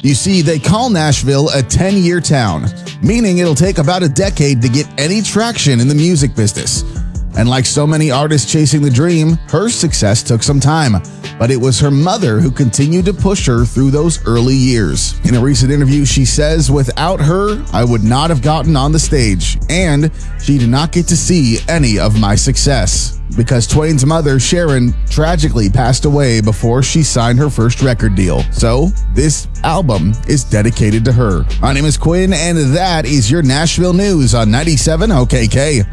You see, they call Nashville a 10-year town, meaning it'll take about a decade to get any traction in the music business. And like so many artists chasing the dream, her success took some time. But it was her mother who continued to push her through those early years. In a recent interview, she says, "Without her, I would not have gotten on the stage, and she did not get to see any of my success." Because Twain's mother, Sharon, tragically passed away before she signed her first record deal. So, this album is dedicated to her. My name is Quinn, and that is your Nashville news on 97 OKK.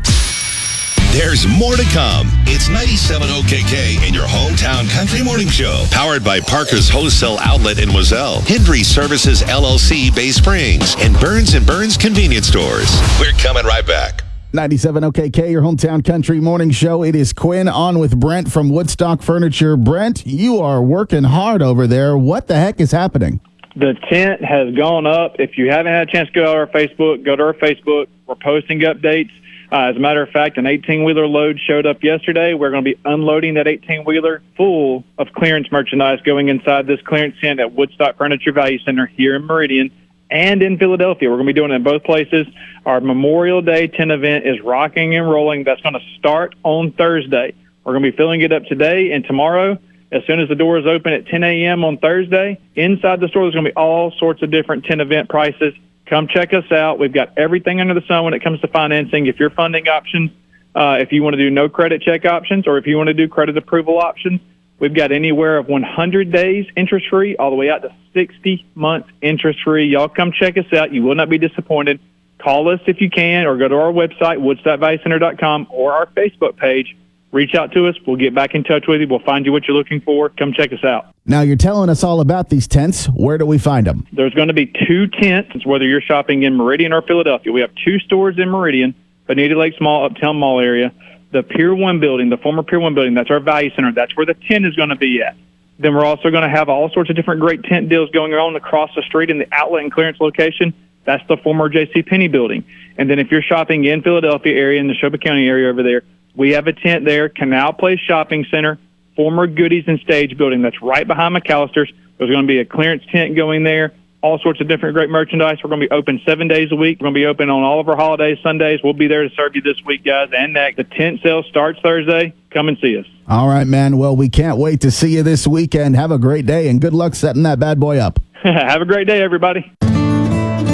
There's more to come. It's 97 OKK in your hometown country morning show. Powered by Parker's Wholesale Outlet in Wazelle, Hendry Services LLC, Bay Springs, and Burns & Burns Convenience Stores. We're coming right back. 97 OKK, your hometown country morning show. It is Quinn on with Brent from Woodstock Furniture. Brent, you are working hard over there. What the heck is happening? The tent has gone up. If you haven't had a chance to go to our Facebook, go to our Facebook. We're posting updates. As a matter of fact, an 18-wheeler load showed up yesterday. We're going to be unloading that 18-wheeler full of clearance merchandise going inside this clearance tent at Woodstock Furniture Value Center here in Meridian and in Philadelphia. We're going to be doing it in both places. Our Memorial Day tent event is rocking and rolling. That's going to start on Thursday. We're going to be filling it up today and tomorrow. As soon as the doors open at 10 a.m. on Thursday, inside the store there's going to be all sorts of different tent event prices. Come check us out. We've got everything under the sun when it comes to financing. If your funding options, if you want to do no credit check options, or if you want to do credit approval options, we've got anywhere of 100 days interest-free all the way out to 60 months interest-free. Y'all come check us out. You will not be disappointed. Call us if you can, or go to our website, woodstockvaluecenter.com, or our Facebook page. Reach out to us. We'll get back in touch with you. We'll find you what you're looking for. Come check us out. Now, you're telling us all about these tents. Where do we find them? There's going to be 2 tents, whether you're shopping in Meridian or Philadelphia. We have 2 stores in Meridian, Bonita Lakes Mall, Uptown Mall area. The Pier 1 building, the former Pier 1 building, that's our value center. That's where the tent is going to be at. Then we're also going to have all sorts of different great tent deals going on across the street in the outlet and clearance location. That's the former JCPenney building. And then if you're shopping in Philadelphia area, in the Neshoba County area over there, we have a tent there, Canal Place Shopping Center, former Goodies and Stage building. That's right behind McAllister's. There's going to be a clearance tent going there, all sorts of different great merchandise. We're going to be open 7 days a week. We're going to be open on all of our holidays, Sundays. We'll be there to serve you this week, guys, and next. The tent sale starts Thursday. Come and see us. All right, man. Well, we can't wait to see you this weekend. Have a great day, and good luck setting that bad boy up. Have a great day, everybody.